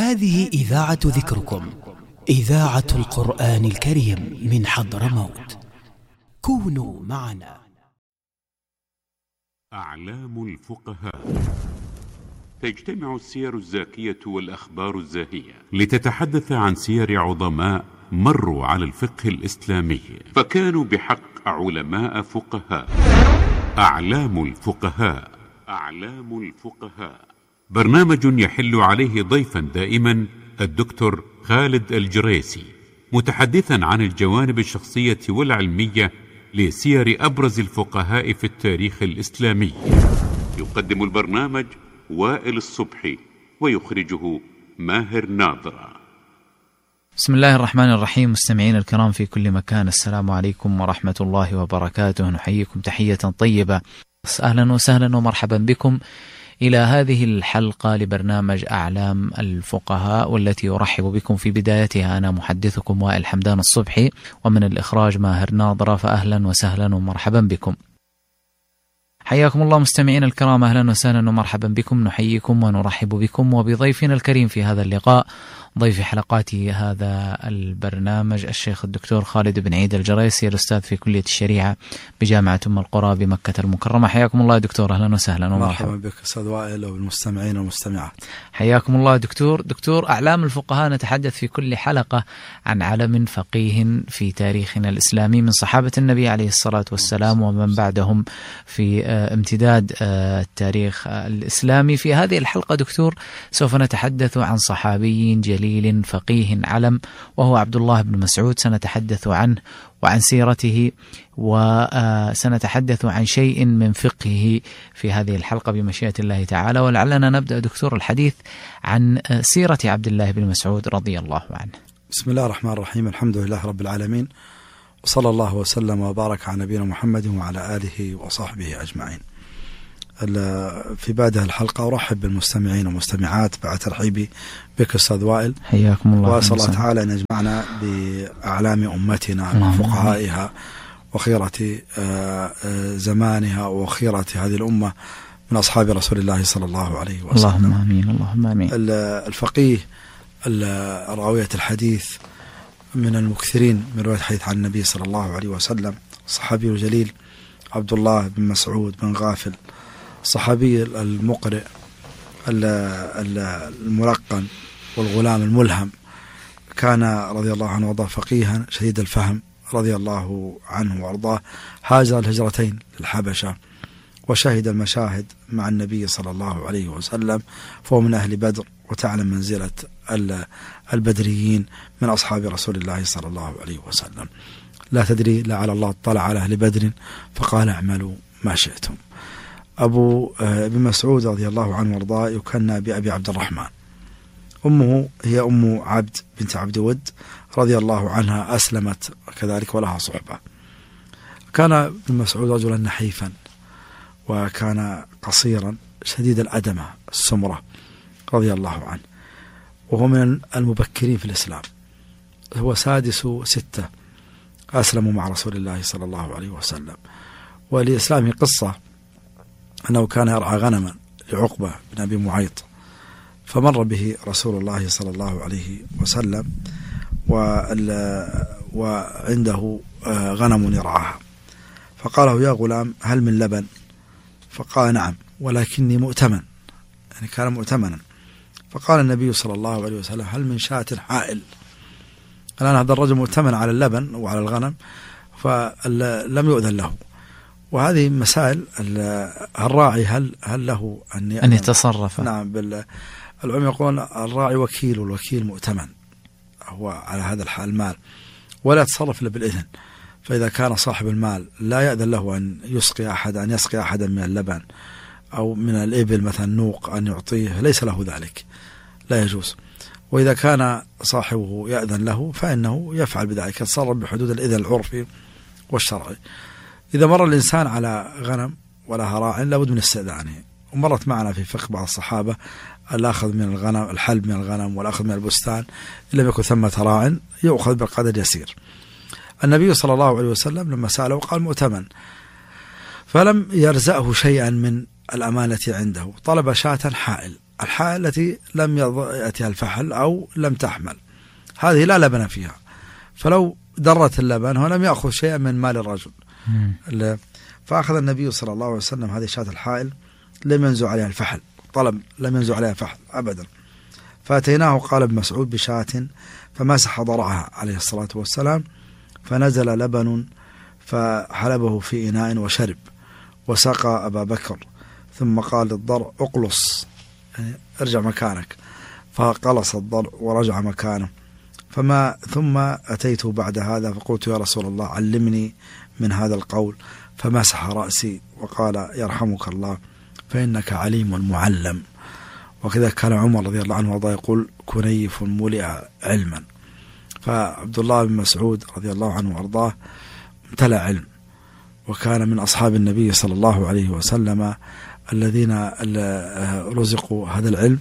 هذه إذاعة ذكركم، إذاعة القرآن الكريم من حضرموت. كونوا معنا. أعلام الفقهاء. تجتمع السير الزاكية والأخبار الزاهية لتتحدث عن سير عظماء مروا على الفقه الإسلامي فكانوا بحق علماء فقهاء. أعلام الفقهاء. أعلام الفقهاء برنامج يحل عليه ضيفا دائما الدكتور خالد الجريسي، متحدثا عن الجوانب الشخصية والعلمية لسير أبرز الفقهاء في التاريخ الإسلامي. يقدم البرنامج وائل الصبحي ويخرجه ماهر ناظرة. بسم الله الرحمن الرحيم. مستمعين الكرام في كل مكان، السلام عليكم ورحمة الله وبركاته. نحييكم تحية طيبة، أهلا وسهلا ومرحبا بكم إلى هذه الحلقة لبرنامج أعلام الفقهاء، والتي أرحب بكم في بدايتها أنا محدثكم وائل حمدان الصبحي، ومن الإخراج ماهر ناظرة. فأهلا وسهلا ومرحبا بكم. حياكم الله مستمعين الكرام، أهلا وسهلا ومرحبا بكم. نحييكم ونرحب بكم وبضيفنا الكريم في هذا اللقاء، ضيف حلقات هذا البرنامج الشيخ الدكتور خالد بن عيد الجريسي، الأستاذ في كلية الشريعة بجامعة أم القرى بمكة المكرمة. حياكم الله دكتور، أهلا وسهلا ومرحبا. مرحبا بك أستاذ وائل وبالمستمعين والمستمعات. حياكم الله دكتور. أعلام الفقهاء، نتحدث في كل حلقة عن علم فقيه في تاريخنا الإسلامي من صحابة النبي عليه الصلاة والسلام ومن بعدهم في امتداد التاريخ الإسلامي. في هذه الحلقة دكتور سوف نتحدث عن صحابي جليل فقيه علم، وهو عبد الله بن مسعود. سنتحدث عنه وعن سيرته، وسنتحدث عن شيء من فقهه في هذه الحلقة بمشيئة الله تعالى. ولعلنا نبدأ دكتور الحديث عن سيرة عبد الله بن مسعود رضي الله عنه. بسم الله الرحمن الرحيم، الحمد لله رب العالمين، وصلى الله وسلم وبارك على نبينا محمد وعلى آله وصحبه أجمعين. في بعد الحلقة أرحب بالمستمعين والمستمعات بعد ترحيبي بك أستاذ وائل. حياكم الله. وأسأل الله تعالى أن يجمعنا بأعلام أمتنا وفقهائها وخيرة زمانها وخيرة هذه الأمة من أصحاب رسول الله صلى الله عليه وسلم. اللهم آمين، اللهم آمين. الفقيه راوية الحديث من المكثرين من رواية الحديث عن النبي صلى الله عليه وسلم، الصحابي الجليل عبد الله بن مسعود بن غافل، الصحابي المقرئ الملقن والغلام الملهم، كان رضي الله عنه وارضاه فقيها شديد الفهم رضي الله عنه وارضاه. هاجر الهجرتين للحبشة وشهد المشاهد مع النبي صلى الله عليه وسلم، فهو من أهل بدر، وتعلم منزلة البدريين من أصحاب رسول الله صلى الله عليه وسلم. لا تدري لعل الله اطلع على أهل بدر فقال اعملوا ما شئتم. أبو بن مسعود رضي الله عنه وارضاه يكنى بأبي عبد الرحمن. أمه هي أم عبد بنت عبد ود رضي الله عنها، أسلمت كذلك ولها صحبة. كان ابن مسعود رجلا نحيفا، وكان قصيرا شديد الأدمة السمرة رضي الله عنه، وهو من المبكرين في الإسلام. هو سادس 6 أسلموا مع رسول الله صلى الله عليه وسلم. ولإسلامه قصة أنه كان يرعى غنما لعقبة بن أبي معيط، فمر به رسول الله صلى الله عليه وسلم وعنده غنم يرعاها، فقال له يا غلام هل من لبن؟ فقال نعم ولكني مؤتمن، يعني كان مؤتمنا. فقال النبي صلى الله عليه وسلم هل من شاة حائل؟ الآن هذا الرجل مؤتمن على اللبن وعلى الغنم فلم يؤذن له. وهذه مسائل الراعي هل له أن يتصرف. نعم، العلماء يقولون الراعي وكيل، والوكيل مؤتمن هو على هذا المال، ولا يتصرف إلا بالإذن. فإذا كان صاحب المال لا يأذن له أن يسقي أحدا من اللبن أو من الإبل مثلا نوق أن يعطيه، ليس له ذلك، لا يجوز. وإذا كان صاحبه يأذن له فإنه يفعل بذلك، يتصرف بحدود الإذن العرفي والشرعي. إذا مر الإنسان على غنم ولها راع لابد من استئذانه. ومرت معنا في فقه بعض الصحابة الأخذ من الغنم، الحلب من الغنم والأخذ من البستان إن لم يكن ثمة راع يؤخذ بالقدر يسير. النبي صلى الله عليه وسلم لما سأله قال مؤتمن، فلم يرزأه شيئا من الأمانة عنده، طلب شاة حائل. الحائل التي لم يأتيها الفحل أو لم تحمل، هذه لا لبن فيها، فلو درت اللبن هو لم يأخذ شيئا من مال الرجل. فأخذ النبي صلى الله عليه وسلم هذه شاة الحائل، لم ينزع عليها الفحل، طلب لم ينزع عليها فحل أبدا. فأتيناه قال ابن مسعود بشاة فمسح ضرعها عليه الصلاة والسلام، فنزل لبن فحلبه في إناء وشرب، وسقى أبا بكر، ثم قال للضرع اقلص، يعني ارجع مكانك، فقلص الضرع ورجع مكانه. ثم أتيته بعد هذا فقلت يا رسول الله علمني من هذا القول، فمسح رأسي وقال يرحمك الله فإنك عليم معلم. وكذا كان عمر رضي الله عنه وارضاه يقول كنيف ملئ علما. فعبد الله بن مسعود رضي الله عنه وارضاه امتلأ علم، وكان من أصحاب النبي صلى الله عليه وسلم الذين رزقوا هذا العلم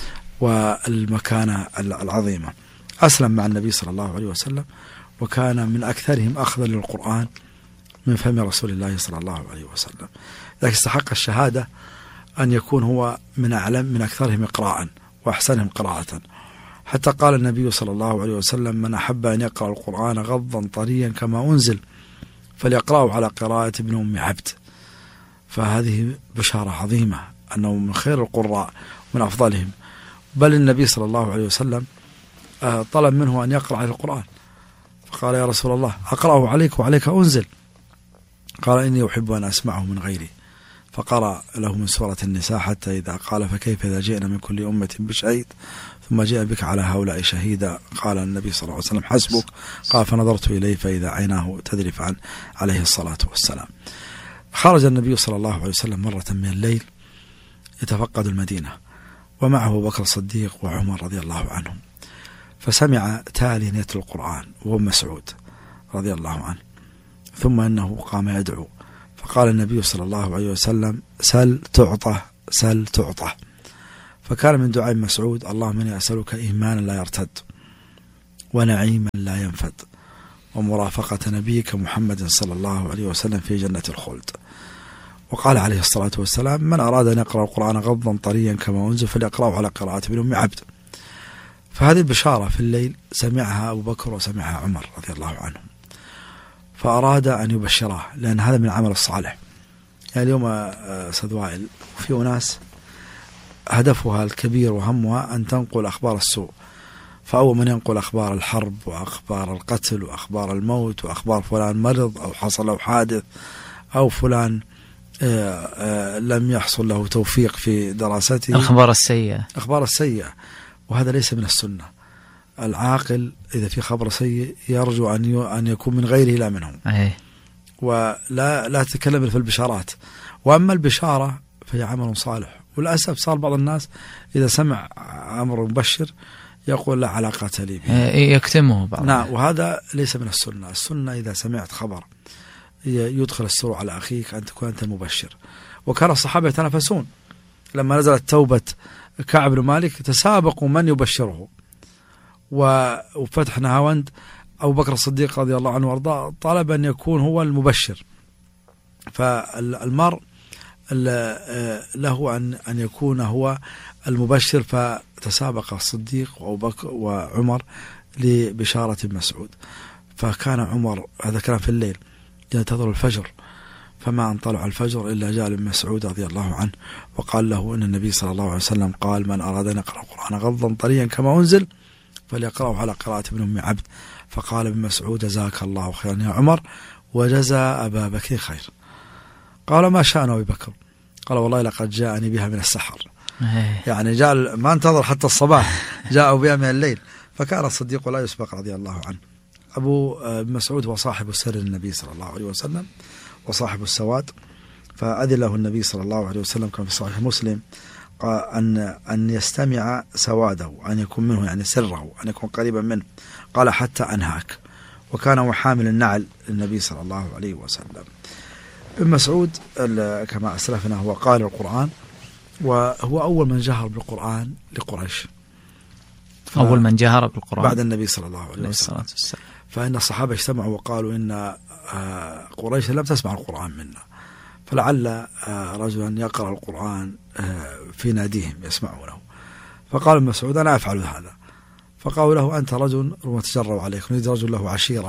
والمكانة العظيمة. أسلم مع النبي صلى الله عليه وسلم، وكان من أكثرهم أخذا للقرآن من فم رسول الله صلى الله عليه وسلم. لكن استحق الشهادة أن يكون هو من أكثرهم إقراء وأحسنهم قراءة، حتى قال النبي صلى الله عليه وسلم من أحب أن يقرأ القرآن غضا طريا كما أنزل فليقرأه على قراءة ابن أم عبد. فهذه بشارة عظيمة أنه من خير القراء من أفضلهم، بل النبي صلى الله عليه وسلم طلب منه أن يقرأ عليه القرآن، فقال يا رسول الله أقرأه عليك وعليك أنزل؟ قال إني أحب أن أسمعه من غيري، فقرأ له من سورة النساء حتى إذا قال فكيف إذا جئنا من كل أمة بشهيد ثم جاء بك على هؤلاء شهيدا، قال النبي صلى الله عليه وسلم حسبك، قال فنظرت إليه فإذا عيناه تذرفان عليه الصلاة والسلام. خرج النبي صلى الله عليه وسلم مرة من الليل يتفقد المدينة، ومعه أبو بكر الصديق وعمر رضي الله عنهم، فسمع تاليا يتلو القرآن وهو مسعود رضي الله عنه، ثم أنه قام يدعو، فقال النبي صلى الله عليه وسلم سل تعطى سل تعطى. فكان من دعاء مسعود اللهم إني أسألك إيمانا لا يرتد ونعيما لا ينفد ومرافقة نبيك محمد صلى الله عليه وسلم في جنة الخلد. وقال عليه الصلاة والسلام من أراد أن يقرأ القرآن غضا طريا كما أنزل فليقرأه على قراءة ابن أم عبد. فهذه البشارة في الليل سمعها أبو بكر وسمعها عمر رضي الله عنهم، فأراد أن يبشراه، لأن هذا من العمل الصالح. يعني اليوم أستاذ وائل في أناس هدفها الكبير وهمها أن تنقل أخبار السوء، فأول من ينقل أخبار الحرب وأخبار القتل وأخبار الموت وأخبار فلان مرض أو حصل له حادث أو فلان لم يحصل له توفيق في دراسته، الأخبار السيئة، وهذا ليس من السنة. العاقل إذا في خبر سيء يرجو أن يكون من غيره لا منهم، ولا تتكلم في البشارات. وأما البشارة فهي عمل صالح، وللأسف صار بعض الناس إذا سمع أمر مبشر يقول لا علاقة لي به، يكتمه بعض. نعم، وهذا ليس من السنة. السنة إذا سمعت خبر يدخل السرور على أخيك أن تكون أنت المبشر. وكان الصحابة يتنافسون لما نزلت توبة كعب بن مالك، تسابقوا من يبشره، وفتح نهاوند أبو بكر الصديق رضي الله عنه وارضاه طلب أن يكون هو المبشر. فالمرء له أن يكون هو المبشر، فتسابق الصديق وأبو بكر وعمر لبشارة مسعود. فكان عمر، هذا كلام في الليل، ينتظر الفجر، فما أن طلع الفجر إلا جاء ابن مسعود رضي الله عنه وقال له إن النبي صلى الله عليه وسلم قال من أراد أن يقرأ القرآن غضا طريا كما أنزل فليقرأه على قراءة ابن أم عبد. فقال ابن مسعود جزاك الله خيرا يا عمر وجزى أبا بكر خير. قال ما شأن أبي بكر؟ قال والله لقد جاءني بها من السحر، يعني جاء ما انتظر حتى الصباح، جاءوا بها من الليل. فكان الصديق لا يسبق رضي الله عنه. أبو مسعود هو صاحب السر النبي صلى الله عليه وسلم وصاحب السواد، فأذن له النبي صلى الله عليه وسلم كما في صحيح مسلم أن يستمع سواده، أن يكون منه يعني سره، أن يكون قريبا منه. قال حتى أنهاك، وكان هو حامل النعل للنبي صلى الله عليه وسلم. ابن مسعود كما أسلفنا هو قارئ القرآن، وهو أول من جهر بالقرآن لقريش، أول من جهر بالقرآن بعد النبي صلى الله عليه وسلم. فإن الصحابة اجتمعوا وقالوا إن قريش لم تسمع القرآن منا، فلعل رجلا يقرأ القرآن في ناديهم يسمعونه. فقال ابن مسعود أنا أفعل هذا. فقالوا له أنت رجل متجرأ عليك، نريد رجل له عشيرة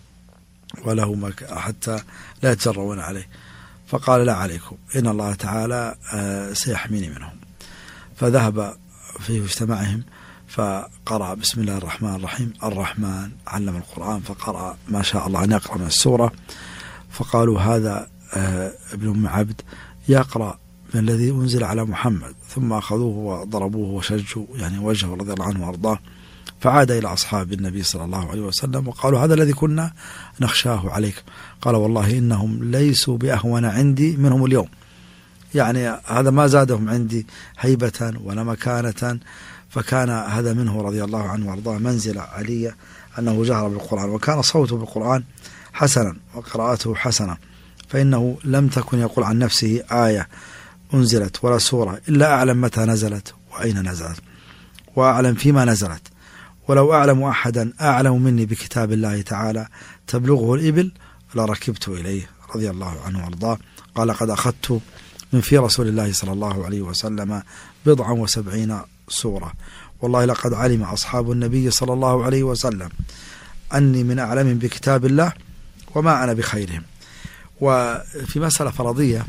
وله حتى لا يتجرؤون عليه. فقال لا عليكم، إن الله تعالى سيحميني منهم. فذهب في اجتماعهم فقرأ بسم الله الرحمن الرحيم، الرحمن علم القرآن، فقرأ ما شاء الله أن يقرأ من السورة. فقالوا هذا ابن أم عبد يقرأ من الذي أنزل على محمد، ثم أخذوه وضربوه وشجوا يعني وجهه رضي الله عنه وأرضاه. فعاد إلى أصحاب النبي صلى الله عليه وسلم وقالوا هذا الذي كنا نخشاه عليك. قال والله إنهم ليسوا بأهون عندي منهم اليوم، يعني هذا ما زادهم عندي هيبة ولا مكانة. فكان هذا منه رضي الله عنه وارضاه منزلة علية أنه جهر بالقرآن، وكان صوته بالقرآن حسنا وقراءته حسنة، فإنه لم تكن يقول عن نفسه آية أنزلت ولا سورة إلا أعلم متى نزلت وأين نزلت وأعلم فيما نزلت، ولو أعلم أحدا أعلم مني بكتاب الله تعالى تبلغه الإبل لركبت إليه رضي الله عنه وارضاه. قال قد أخذت من في رسول الله صلى الله عليه وسلم 70 سورة، والله لقد علم أصحاب النبي صلى الله عليه وسلم أني من أعلم بكتاب الله وما أنا بخيرهم. وفي مسألة فرضية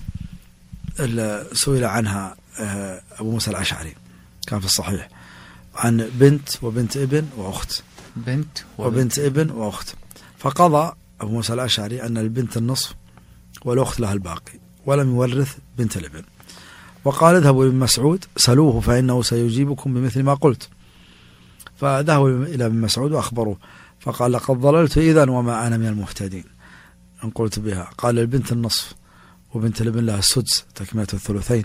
سئل عنها أبو موسى الأشعري، كان في الصحيح، عن بنت وبنت ابن وأخت، بنت وبنت ابن وأخت. فقضى أبو موسى الأشعري أن البنت النصف والأخت لها الباقي، ولم يورث بنت الابن. وقال اذهبوا لابن مسعود سلوه فإنه سيجيبكم بمثل ما قلت. فذهبوا إلى ابن مسعود وأخبروه، فقال لقد ضللت إذن وما أنا من المهتدين إن قلت بها. قال البنت النصف وبنت الابن لها السدس تكملة الثلثين،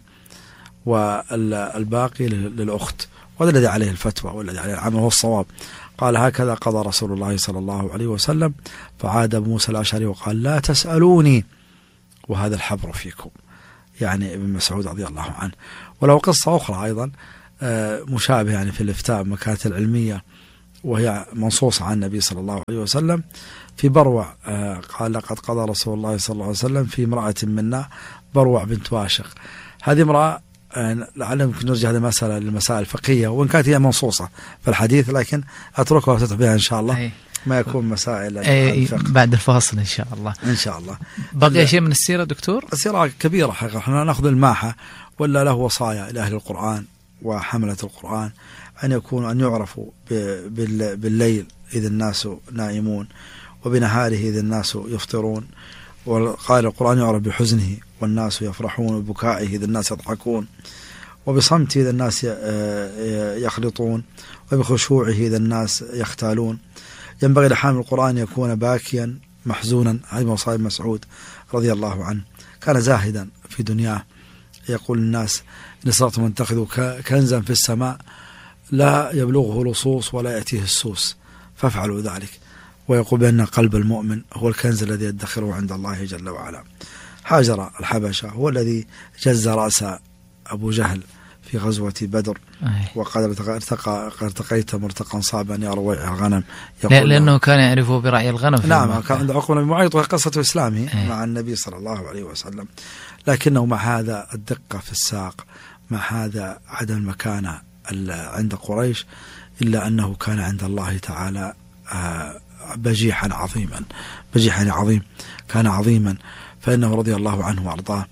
والباقي للأخت، وهذا الذي عليه الفتوى والذي عليه العمل هو الصواب. قال هكذا قضى رسول الله صلى الله عليه وسلم. فعاد أبو موسى الأشعري وقال لا تسألوني وهذا الحبر فيكم، يعني ابن مسعود رضي الله عنه. ولو قصة أخرى أيضا مشابهة يعني في الإفتاء مكانة العلمية، وهي منصوصة عن النبي صلى الله عليه وسلم في بروع. قال لقد قضى رسول الله صلى الله عليه وسلم في امرأة منا بروع بنت واشق. هذه امرأة لعلنا يمكن نرجع هذه المسألة للمسائل الفقهية، وإن كانت هي منصوصة في الحديث، لكن أتركها وتتبع بها إن شاء الله ما يكون مسائل الفقه بعد الفاصل إن شاء الله. إن شاء الله. بقي شيء من السيرة دكتور؟ السيرة كبيرة حقيقة، احنا نأخذ الماحة، ولا له وصايا لأهل القرآن وحملة القرآن أن يعرفوا بالليل إذ الناس نائمون، وبنهاره إذ الناس يفطرون. وقال القرآن يعرف بحزنه والناس يفرحون، وبكائه إذ الناس يضحكون، وبصمته إذ الناس يخلطون، وبخشوعه إذ الناس يختالون. ينبغي لحامل القرآن يكون باكيا محزونا. هذه وصايا مسعود رضي الله عنه. كان زاهدا في دنياه، يقول الناس إن صرت منتخذ كنزا في السماء لا يبلغه لصوص ولا يأتيه السوس، فافعلوا ذلك. ويقول بأن قلب المؤمن هو الكنز الذي يدخره عند الله جل وعلا. هاجر الحبشة، هو الذي جز رأس أبو جهل في غزوة بدر. وقد ارتقيت مرتقا صعبا يا رويع الغنم، لأنه كان يعرفه برعي الغنم. نعم، كان عند عقبة بن معيط، وهي قصة إسلامه مع النبي صلى الله عليه وسلم. لكنه مع هذا الدقة في الساق، مع هذا عدم المكانة عند قريش، إلا أنه كان عند الله تعالى بجيحا عظيما، بجيحا عظيم، كان عظيما. فإنه رضي الله عنه وأرضاه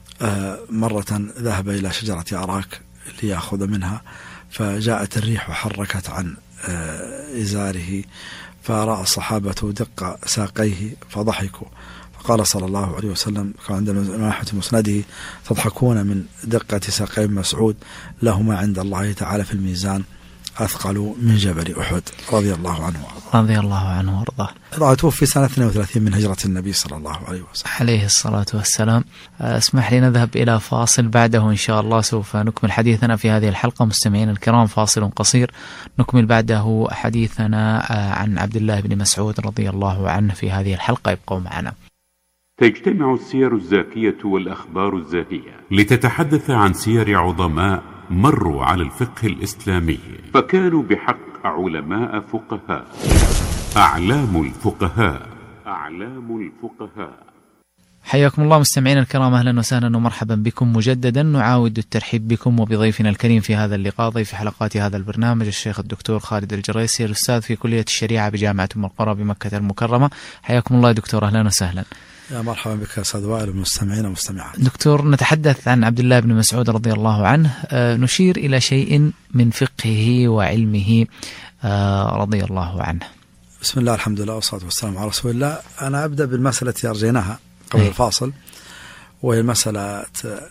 مرة ذهب إلى شجرة أراك ليأخذ منها، فجاءت الريح وحركت عن إزاره، فرأى الصحابة دق ساقيه فضحكوا. فقال صلى الله عليه وسلم، كان عندنا ناحية مسنده تضحكون من دقة ساقي مسعود، لهما عند الله تعالى في الميزان أثقل من جبل أحد رضي الله عنه وارضاه. رضي الله عنه وارضاه. توفي سنة 32 من هجرة النبي صلى الله عليه وسلم عليه الصلاة والسلام. اسمح لي نذهب إلى فاصل، بعده إن شاء الله سوف نكمل حديثنا في هذه الحلقة. مستمعين الكرام، فاصل قصير نكمل بعده حديثنا عن عبد الله بن مسعود رضي الله عنه في هذه الحلقة. يبقوا معنا. تجتمع السير الزاكية والأخبار الزاهية لتتحدث عن سير عظماء مروا على الفقه الإسلامي، فكانوا بحق علماء فقهاء. أعلام الفقهاء. أعلام الفقهاء. حياكم الله مستمعينا الكرام، أهلا وسهلا ومرحبا بكم مجددا. نعاود الترحيب بكم وبضيفنا الكريم في هذا اللقاء، ضيف حلقات هذا البرنامج الشيخ الدكتور خالد الجريسي، الأستاذ في كلية الشريعة بجامعة أم القرى بمكة المكرمة. حياكم الله دكتور، أهلا وسهلا. يا مرحبا بك أستاذ وائل والمستمعين والمستمعات. دكتور، نتحدث عن عبد الله بن مسعود رضي الله عنه، نشير إلى شيء من فقهه وعلمه رضي الله عنه. بسم الله، الحمد لله والصلاة والسلام على رسول الله. أنا أبدأ بالمسألة التي أرجيناها قبل الفاصل، وهي المسألة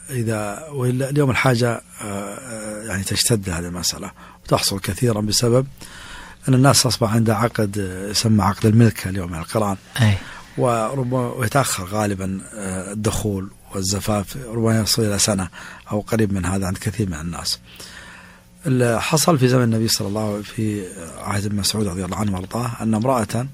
اليوم الحاجة يعني تشتد هذه المسألة وتحصل كثيرا بسبب أن الناس أصبح عندها عقد يسمى عقد الملكة اليوم على القرآن، وربما يتأخر غالبا الدخول والزفاف، ربما يصل إلى سنة أو قريب من هذا عند كثير من الناس. اللي حصل في زمن النبي صلى الله عليه وسلم في عهد ابن مسعود رضي الله عنه وارضاه أن امرأة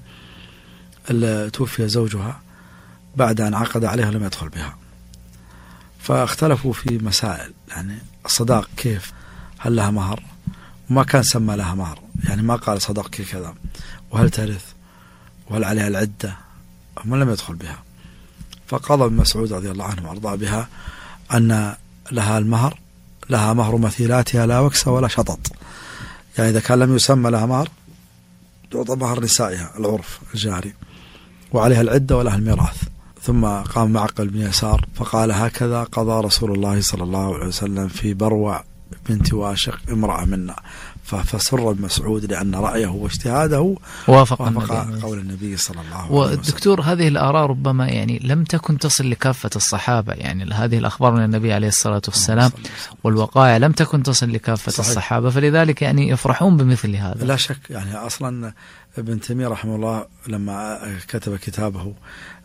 توفي زوجها بعد أن عقد عليها لم يدخل بها، فاختلفوا في مسائل، يعني الصداق كيف، هل لها مهر، وما كان سمى لها مهر، يعني ما قال صدقك كذا، وهل ترث، وهل عليها العدة، وما لم يدخل بها. فقضى ابن مسعود رضي الله عنه وارضاه بها أن لها المهر، لها مهر مثيلاتها لا وكس ولا شطط، يعني إذا كان لم يسمى لها مهر تعطى مهر نسائها العرف الجاري، وعليها العدة ولها الميراث. ثم قام معقل بن يسار فقال هكذا قضى رسول الله صلى الله عليه وسلم في بروع بنت واشق امرأة منا، فسر ابن مسعود لأن رأيه واجتهاده وافق قول النبي صلى الله عليه وسلم. والدكتور، هذه الآراء ربما يعني لم تكن تصل لكافة الصحابة، يعني هذه الأخبار من النبي عليه الصلاة والسلام والوقائع لم تكن تصل لكافة صحيح. الصحابة، فلذلك يعني يفرحون بمثل هذا. لا شك، يعني أصلا ابن تيمية رحمه الله لما كتب كتابه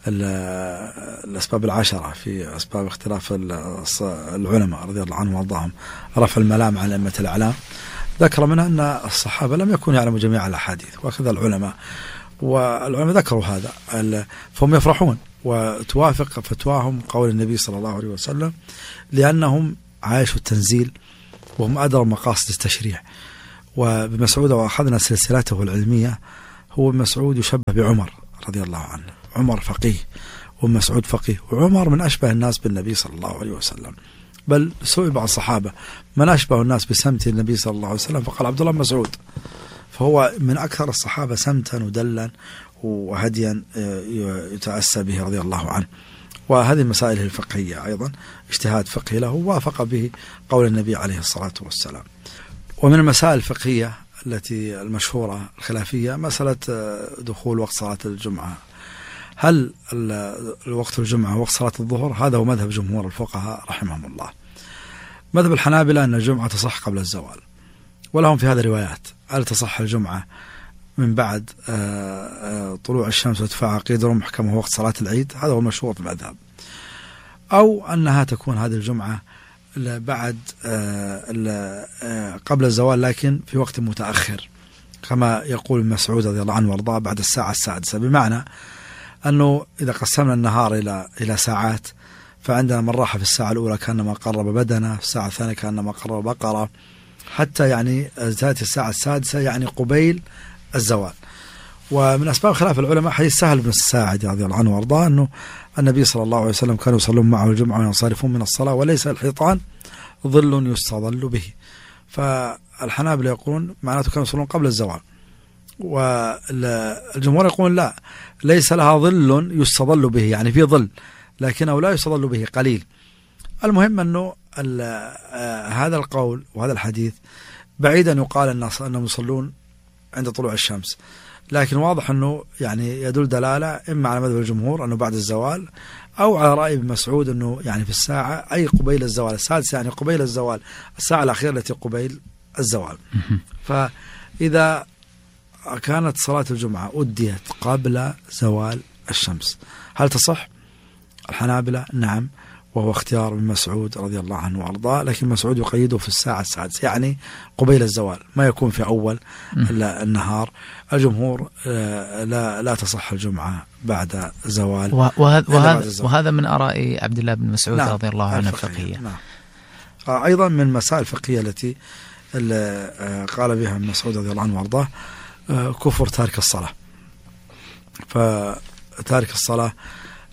الأسباب العشرة في أسباب اختلاف العلماء رضي الله عنهم وارضاهم، رفع الملام عن أئمة الأعلام، ذكر منها أن الصحابة لم يكونوا يعلموا جميع الأحاديث، وكذا العلماء، والعلماء ذكروا هذا، فهم يفرحون وتوافق فتواهم قول النبي صلى الله عليه وسلم، لأنهم عايشوا التنزيل وهم أدرى مقاصد التشريع. وابن مسعود وأخذنا سلسلته العلمية، هو ابن مسعود يشبه بعمر رضي الله عنه، عمر فقيه وابن مسعود فقيه، وعمر من أشبه الناس بالنبي صلى الله عليه وسلم، بل سئل بعض الصحابة من أشبه الناس بسمت النبي صلى الله عليه وسلم، فقال عبد الله بن مسعود، فهو من أكثر الصحابة سمتا ودلا وهديا يتأسى به رضي الله عنه. وهذه المسائل الفقهية أيضا اجتهاد فقهي له وافق به قول النبي عليه الصلاة والسلام. ومن المسائل الفقهية التي المشهورة الخلافية مسألة دخول وقت صلاة الجمعة، هل الوقت الجمعة وقت صلاة الظهر؟ هذا هو مذهب جمهور الفقهاء رحمهم الله. مذهب الحنابلة أن الجمعة تصح قبل الزوال، ولهم في هذا روايات، هل تصح الجمعة من بعد طلوع الشمس وارتفاع قيد رمح كما هو وقت صلاة العيد، هذا هو مشهور في المذهب، أو أنها تكون هذه الجمعة بعد قبل الزوال لكن في وقت متأخر، كما يقول ابن مسعود رضي الله عنه وارضاه بعد الساعة السادسة، بمعنى أنه إذا قسمنا النهار إلى ساعات، فعندنا من راح في الساعة الأولى كأنما قرب بدنه، في الساعة الثانية كأنما قرب بقرة، حتى يعني تأتي الساعة السادسة يعني قبيل الزوال. ومن أسباب خلاف العلماء حديث سهل بن الساعد رضي الله عنه وارضاه أنه النبي صلى الله عليه وسلم كانوا يصلون معه الجمعة وينصرفون من الصلاة وليس الحيطان ظل يستظل به، فالحنابلة يقولون معناته كانوا يصلون قبل الزوال، والجمهور يقولون لا، ليس لها ظل يستظل به، يعني في ظل لكنه لا يستظل به قليل. المهم أنه هذا القول وهذا الحديث بعيدا يقال أنهم يصلون عند طلوع الشمس، لكن واضح أنه يعني يدل دلالة إما على مذهب الجمهور أنه بعد الزوال، أو على رأي ابن مسعود أنه يعني في الساعة أي قبيل الزوال السادسة، يعني قبيل الزوال، الساعة الأخيرة التي قبيل الزوال. فإذا كانت صلاة الجمعة أديت قبل زوال الشمس هل تصح؟ الحنابلة نعم، وهو اختيار ابن مسعود رضي الله عنه وارضاه، لكن مسعود يقيده في الساعة السادسة يعني قبيل الزوال، ما يكون في أول النهار. الجمهور لا تصح الجمعة بعد زوال، وهذا من آراء عبد الله بن مسعود رضي الله عنه الفقهية. نعم. أيضا من المسائل الفقهية التي قال بها ابن مسعود رضي الله عنه وارضاه كفر تارك الصلاة. فتارك الصلاة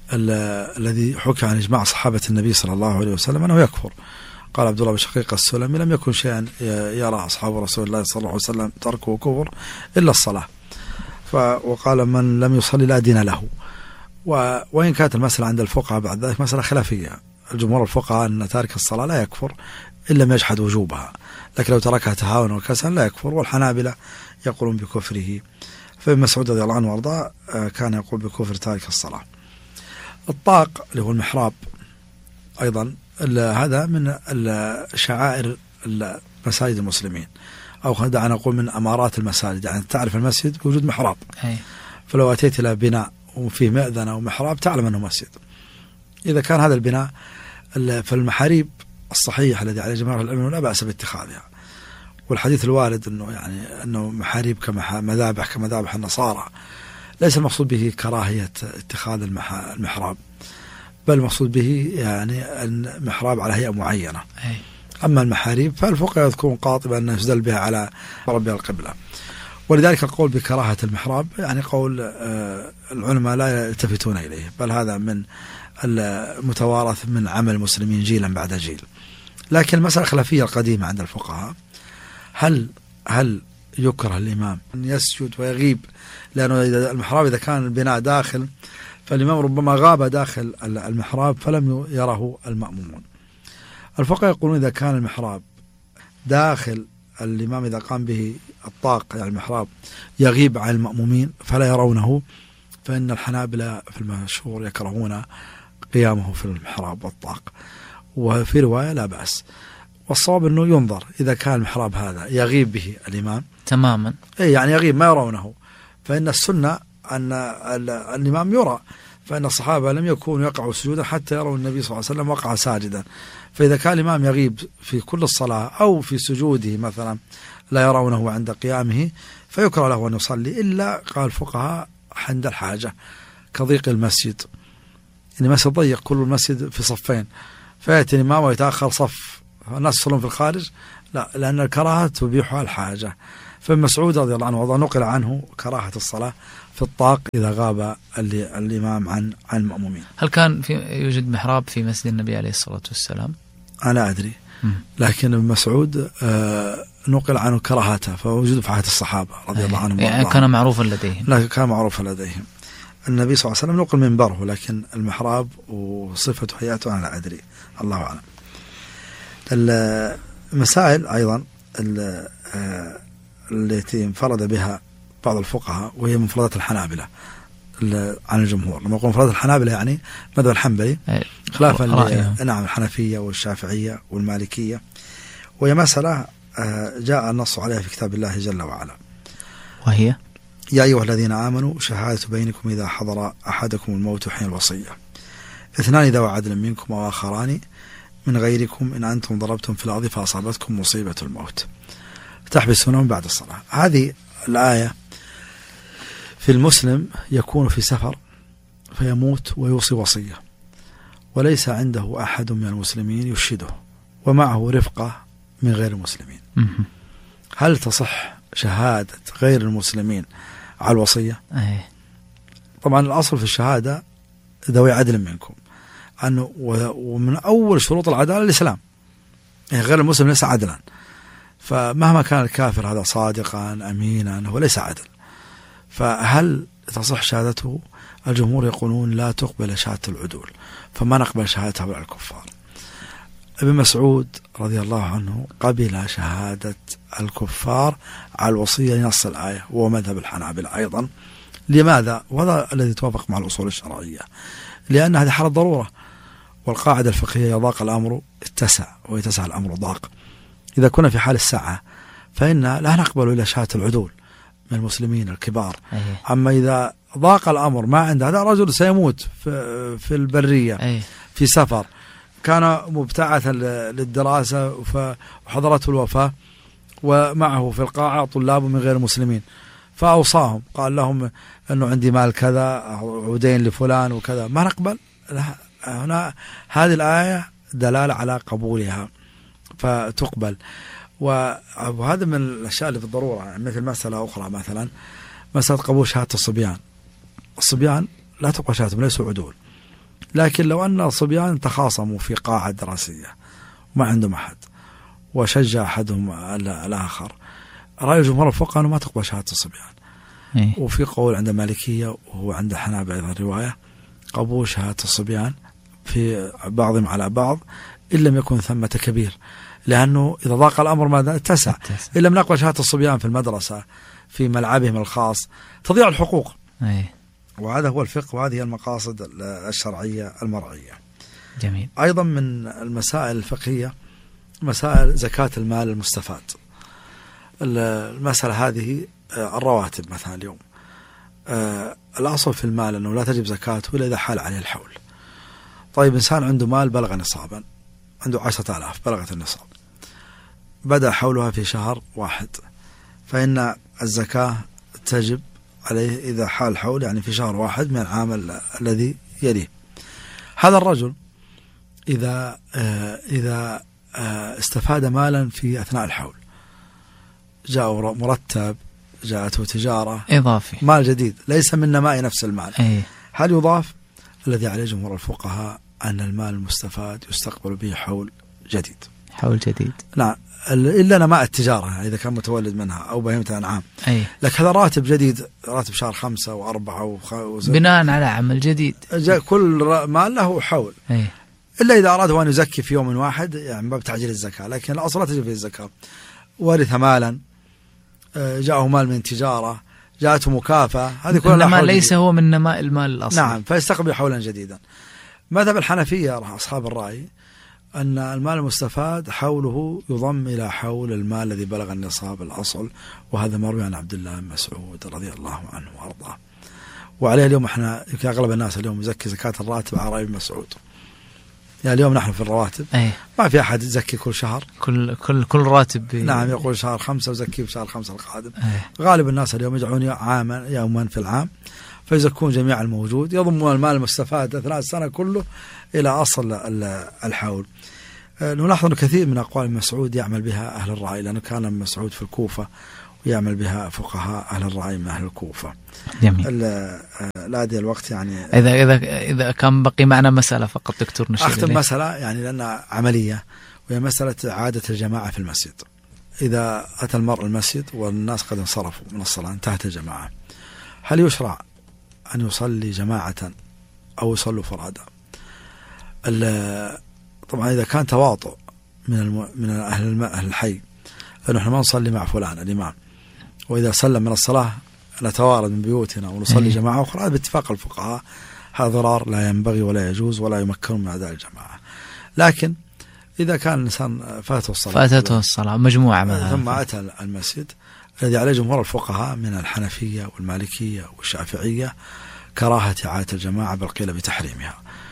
الذي حكى عن إجماع صحابة النبي صلى الله عليه وسلم أنه يكفر. قال عبد الله بن شقيق السلمي: لم يكن شيئا يرى أصحاب رسول الله صلى الله عليه وسلم تركه كفر إلا الصلاة. وقال: من لم يصلي لا دين له. وإن كانت المسألة عند الفقهاء بعد ذلك مسألة خلافية، الجمهور الفقهاء أن تارك الصلاة لا يكفر إن لم يجحد وجوبها، لكن لو تركها تهاونا وكسلا لا يكفر. والحنابلة يقولون بكفره. فابن مسعود رضي الله عنه وارضاه كان يقول بكفر تارك الصلاة. الطاق اللي هو المحراب أيضا هذا من شعائر مساجد المسلمين، أو دعنا نقول من أمارات المساجد. يعني تعرف المسجد بوجود محراب، فلو أتيت إلى بناء وفيه مأذنة أو محراب تعلم أنه مسجد. إذا كان هذا البناء فالمحاريب الصحيح الذي عليه جماهير العلم لا بأس باتخاذها. والحديث الوارد أنه محاريب كمذابح كمذابح النصارى ليس المقصود به كراهية اتخاذ المحراب، بل المقصود به يعني المحراب على هيئة معينة. أما المحاريب فالفقهاء يذكرون قاطبة أن يسدل بها على ربها القبلة. ولذلك القول بكراهة المحراب يعني قول العلماء لا يلتفتون إليه، بل هذا من المتوارث من عمل المسلمين جيلا بعد جيل. لكن المسألة الخلافية القديمة عند الفقهاء: هل يكره الإمام أن يسجد ويغيب؟ لأنه المحراب إذا كان البناء داخل فالإمام ربما غاب داخل المحراب فلم يره المأمومون. الفقهاء يقولون إذا كان المحراب داخل الإمام إذا قام به الطاق يعني المحراب يغيب عن المأمومين فلا يرونه، فإن الحنابلة في المشهور يكرهون قيامه في المحراب والطاق، وفي رواية لا بأس. والصواب أنه ينظر إذا كان المحراب هذا يغيب به الإمام تماما، يعني يغيب ما يرونه، فإن السنة أن الإمام يرى، فإن الصحابة لم يكونوا يقعوا سجودا حتى يروا النبي صلى الله عليه وسلم وقع ساجدا. فإذا كان الإمام يغيب في كل الصلاة أو في سجوده مثلا لا يرونه عند قيامه فيكره له أن يصلي، إلا قال الفقهاء عند الحاجة كضيق المسجد، إن المسجد ضيق كل المسجد في صفين فيأتي الإمام ويتأخر صف الناس يصلون في الخارج، لا، لأن الكراهة تبيحها الحاجة. فابن مسعود رضي الله عنه وضع نقل عنه كراهة الصلاة في الطاق إذا غاب الإمام عن المأمومين. هل كان يوجد محراب في مسجد النبي عليه الصلاة والسلام؟ أنا أدري، لكن ابن مسعود نقل عنه كراهته، فوجد في عهد الصحابة رضي الله عنهم. يعني كان معروفا لديهم؟ لا، كان معروفا لديهم. النبي صلى الله عليه وسلم نقل منبره، لكن المحراب وصفة هيئته أنا لا أدري، الله أعلم. المسائل أيضا التي انفرد بها بعض الفقهاء وهي منفردات الحنابلة عن الجمهور. لما يقول منفردات الحنابلة يعني مذهب الحنبلي خلافا نعم الحنفية والشافعية والمالكية، وهي مسألة جاء النص عليها في كتاب الله جل وعلا، وهي: يا أيها الذين آمنوا شهادة بينكم إذا حضر أحدكم الموت حين الوصية 2 ذوي عدل منكم وآخران من غيركم إن أنتم ضربتم في الأرض فأصابتكم مصيبة الموت تحبسونهم بعد الصلاة. هذه الآية في المسلم يكون في سفر فيموت ويوصي وصية وليس عنده أحد من المسلمين يشهده ومعه رفقة من غير المسلمين، هل تصح شهادة غير المسلمين على الوصية؟ طبعا الأصل في الشهادة ذوي عدل منكم، أنه ومن أول شروط العدالة الإسلام، يعني غير المسلم ليس عدلا، فمهما كان الكافر هذا صادقا أمينا هو ليس عدل، فهل تصح شهادته؟ الجمهور يقولون لا تقبل شهادة العدول، فما نقبل شهادة هؤلاء الكفار. ابن مسعود رضي الله عنه قبل شهادة الكفار على الوصية لنص الآية، وهو مذهب الحنابلة أيضا. لماذا؟ وهذا الذي توافق مع الأصول الشرعية، لأن هذه حالة ضرورة، والقاعدة الفقهية يضاق الأمر اتسع ويتسع الأمر ضاق. إذا كنا في حال السعة فإن لا نقبل إلا شهادة العدول من المسلمين الكبار. أما إذا ضاق الأمر ما عند هذا رجل سيموت في البرية في سفر، كان مبتعثا للدراسة وحضرته الوفاة ومعه في القاعة طلاب من غير مسلمين، فأوصاهم قال لهم أنه عندي مال كذا عودين لفلان وكذا، ما نقبل. هنا هذه الآية دلالة على قبولها فتقبل. وهذا من الأشياء اللي في الضرورة، مثل مسألة أخرى، مثلا مسألة قبول شهادة الصبيان لا تقبل شهادتهم، ليسوا عدول، لكن لو أن صبيان تخاصموا في قاعة دراسية وما عندهم أحد وشجع أحدهم الآخر، رأي جمهور الفقهاء أنه ما تقبل شهادة الصبيان. وفي قول عند المالكية وهو عند الحنابلة أيضا رواية قبول شهادة الصبيان في بعضهم على بعض إن لم يكن ثمة كبير، لأنه إذا ضاق الأمر ماذا اتسع. إن لم نقبل شهادة الصبيان في المدرسة في ملعبهم الخاص تضيع الحقوق. وهذا هو الفقه وهذه المقاصد الشرعية المرعية. جميل. أيضا من المسائل الفقهية مسائل زكاة المال المستفاد. المسألة هذه الرواتب مثلا اليوم الأصل في المال أنه لا تجب زكاته إلا إذا حال عليه الحول. طيب إنسان عنده مال بلغ نصابا، عنده 10,000 بلغت النصاب، بدأ حولها في شهر واحد، فإن الزكاة تجب عليه إذا حال الحول، يعني في شهر واحد من العام الذي يليه. هذا الرجل إذا استفاد مالا في أثناء الحول، جاء مرتب، جاءته تجارة إضافي، مال جديد ليس من نماء نفس المال، هل يضاف؟ الذي عليه جمهور الفقهاء أن المال المستفاد يستقبل به حول جديد. حول جديد، نعم، إلا نماء التجارة إذا كان متولد منها أو بهيمة أنعام. لكن هذا راتب جديد، راتب شهر 5 و4 بناء على عمل جديد، كل مال له حول. إلا إذا أراد أن يزكي في يوم واحد يعني باب تعجيل الزكاة، لكن الأصل لا تجب فيه الزكاة. ورث مالا، جاءه مال من تجارة، جاءته مكافأة، هذه كلها ليس هو من نماء المال الأصلي. نعم، فيستقبل حولا جديدا. مذهب الحنفية أصحاب الرأي أن المال المستفاد حوله يضم إلى حول المال الذي بلغ النصاب الأصل، وهذا مروي عن عبد الله بن مسعود رضي الله عنه وأرضاه. وعليه اليوم احنا يمكن أغلب الناس اليوم يزكي زكاة الراتب على رأي ابن مسعود. يعني اليوم نحن في الرواتب ما في أحد يزكي كل شهر، كل راتب نعم يقول شهر 5 وزكي بشهر 5 القادم. غالب الناس اليوم يدعون يوما في العام فيزكون جميع الموجود، يضمون المال المستفاد أثناء السنة كله إلى أصل الحول. نلاحظ أن كثير من أقوال مسعود يعمل بها أهل الرأي، لأنه كان مسعود في الكوفة ويعمل بها فقهاء أهل الرأي من أهل الكوفة. جميل. لا أدري الوقت يعني إذا كان بقي معنا مسألة فقط دكتور نشير أختم مسألة يعني لأنها عملية، وهي مسألة عادة الجماعة في المسجد. إذا أتى المرء المسجد والناس قد انصرفوا من الصلاة، انتهت الجماعة، هل يشرع أن يصلي جماعة أو يصلوا فرادى؟ طبعا إذا كان تواطؤ من أهل الحي، فنحن ما نصلي مع فلان الإمام، وإذا سلم من الصلاة نتوارد من بيوتنا ونصلي جماعة أخرى، باتفاق الفقهاء هذا ضرار لا ينبغي ولا يجوز ولا يمكن من أداء الجماعة. لكن إذا كان الإنسان فاتته الصلاة مجموعة ثم أتى المسجد، الذي عليه جمهور الفقهاء من الحنفية والمالكية والشافعية كراهة إعادة الجماعة، بل قيل بتحريمها.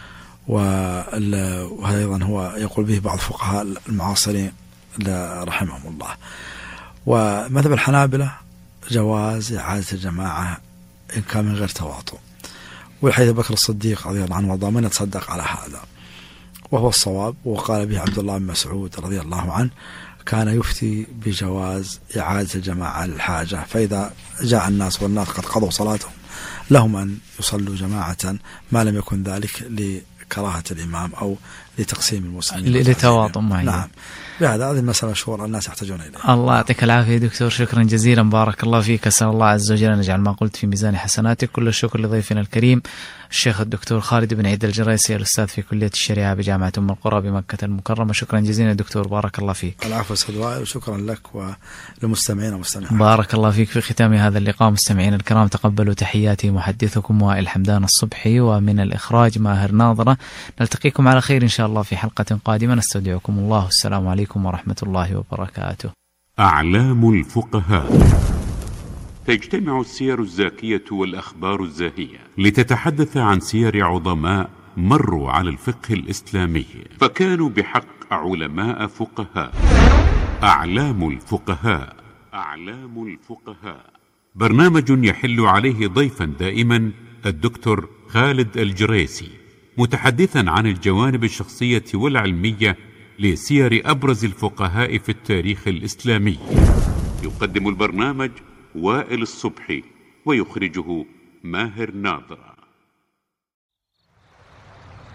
وهذا أيضا هو يقول به بعض الفقهاء المعاصرين رحمهم الله. ومذهب الحنابلة جواز إعادة الجماعة إن كان من غير تواطؤ، والحديث بكر الصديق رضي الله عنه وارضاه من يتصدق على هذا، وهو الصواب. وقال به عبد الله بن مسعود رضي الله عنه كان يفتي بجواز إعادة الجماعة للحاجة، فإذا جاء الناس والناس قد قضوا صلاتهم لهم أن يصلوا جماعة، ما لم يكن ذلك لكراهة الإمام أو لتقسيم المسلمين لتواطؤ معين. نعم، بهذا هذه المسألة مشهورة الناس يحتاجون إليها. الله يعطيك العافية دكتور، شكرا جزيلا، بارك الله فيك. أسأل الله عز وجل أن يجعل ما قلت في ميزان حسناتك. كل الشكر لضيفنا الكريم الشيخ الدكتور خالد بن عيد الجريسي، الأستاذ في كلية الشريعة بجامعة أم القرى بمكة المكرمة. شكرا جزيلا دكتور، بارك الله فيك. العفو أستاذ وائل، وشكرا لك وللمستمعين والمستمعات. بارك الله فيك. في ختام هذا اللقاء مستمعين الكرام تقبلوا تحياتي محدثكم وائل حمدان الصبحي، ومن الإخراج ماهر ناظرة. نلتقيكم على خير إن شاء الله في حلقة قادمة، نستودعكم الله، السلام عليكم ورحمة الله وبركاته. أعلام الفقهاء. تجتمع السير الزاكية والأخبار الزاهية لتتحدث عن سير عظماء مروا على الفقه الإسلامي فكانوا بحق علماء فقهاء. أعلام الفقهاء. أعلام الفقهاء برنامج يحل عليه ضيفا دائما الدكتور خالد الجريسي، متحدثا عن الجوانب الشخصية والعلمية لسير أبرز الفقهاء في التاريخ الإسلامي. يقدم البرنامج وائل الصبحي، ويخرجه ماهر ناظرة.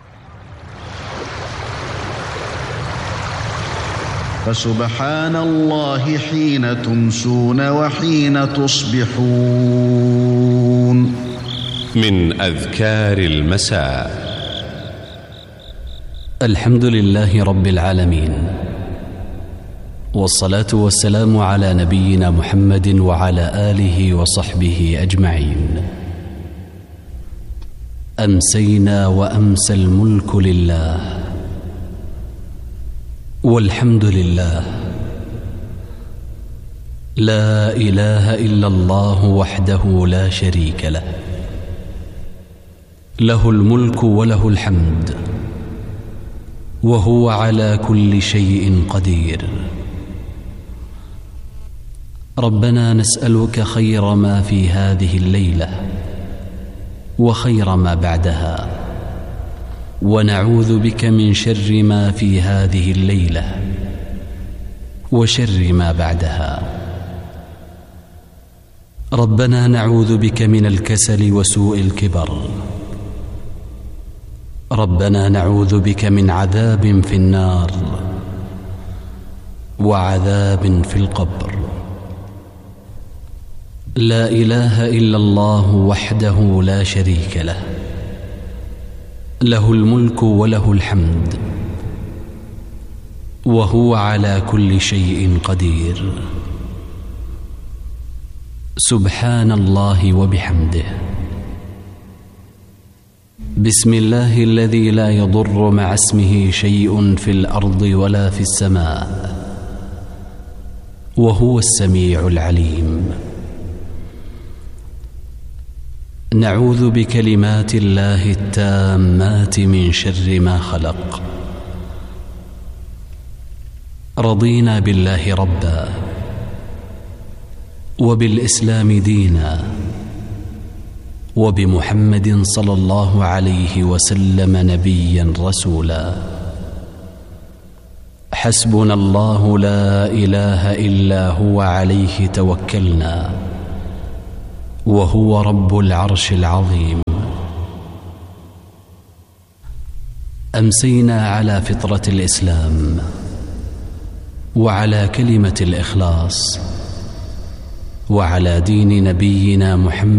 فسبحان الله حين تمسون وحين تصبحون. من أذكار المساء: الحمد لله رب العالمين، والصلاة والسلام على نبينا محمد وعلى آله وصحبه أجمعين. أمسينا وأمسى الملك لله، والحمد لله، لا إله إلا الله وحده لا شريك له، له الملك وله الحمد، وهو على كل شيء قدير. ربنا نسألك خير ما في هذه الليلة وخير ما بعدها، ونعوذ بك من شر ما في هذه الليلة وشر ما بعدها. ربنا نعوذ بك من الكسل وسوء الكبر. ربنا نعوذ بك من عذاب في النار وعذاب في القبر. لا إله إلا الله وحده لا شريك له، له الملك وله الحمد، وهو على كل شيء قدير. سبحان الله وبحمده. بسم الله الذي لا يضر مع اسمه شيء في الأرض ولا في السماء، وهو السميع العليم. نعوذ بكلمات الله التامات من شر ما خلق. رضينا بالله ربا، وبالإسلام دينا، وبمحمد صلى الله عليه وسلم نبيا رسولا. حسبنا الله لا إله إلا هو، عليه توكلنا، وهو رب العرش العظيم. أمسينا على فطرة الإسلام، وعلى كلمة الإخلاص، وعلى دين نبينا محمد